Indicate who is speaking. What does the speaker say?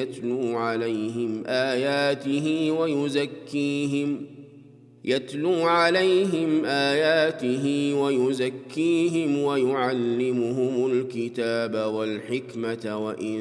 Speaker 1: يتلو عليهم آياته ويزكيهم ويعلمهم الكتاب والحكمة وإن